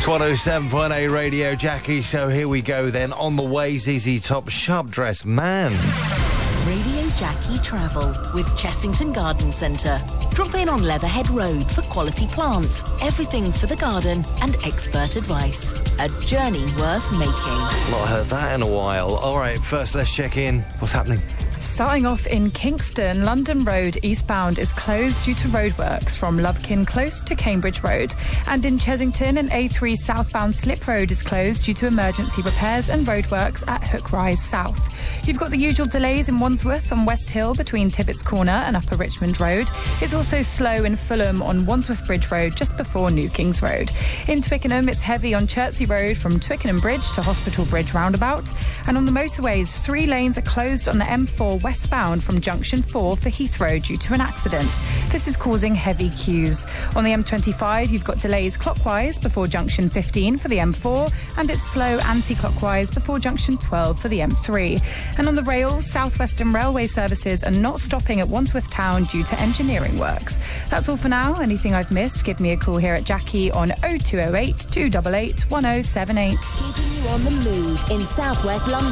It's 107.8 Radio Jackie, so here we go then. On the way, ZZ Top, Sharp Dressed Man. Radio Jackie Travel with Chessington Garden Centre. Drop in on Leatherhead Road for quality plants, everything for the garden and expert advice. A journey worth making. Not heard that in a while. All right, first let's check in. What's happening? Starting off in Kingston, London Road eastbound is closed due to roadworks from Lovekin Close to Cambridge Road. And in Chessington, an A3 southbound slip road is closed due to emergency repairs and roadworks at Hook Rise South. You've got the usual delays in Wandsworth on West Hill between Tibbets Corner and Upper Richmond Road. It's also slow in Fulham on Wandsworth Bridge Road just before New Kings Road. In Twickenham, it's heavy on Chertsey Road from Twickenham Bridge to Hospital Bridge roundabout. And on the motorways, 3 lanes are closed on the M4 westbound from Junction 4 for Heathrow due to an accident. This is causing heavy queues. On the M25, you've got delays clockwise before Junction 15 for the M4, and it's slow anti-clockwise before Junction 12 for the M3. And on the rails, South Western Railway services are not stopping at Wandsworth Town due to engineering works. That's all for now. Anything I've missed, give me a call here at Jackie on 0208 288 1078. Keeping you on the move in South West London.